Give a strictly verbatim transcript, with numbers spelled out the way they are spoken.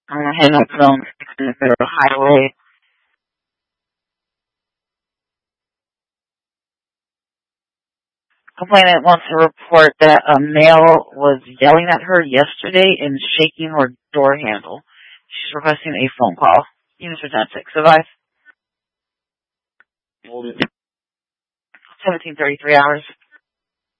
I'm gonna hang up the phone to the highway. Complainant wants to report that a male was yelling at her yesterday and shaking her door handle. She's requesting a phone call. Units for ten six. Advice? seventeen thirty-three hours.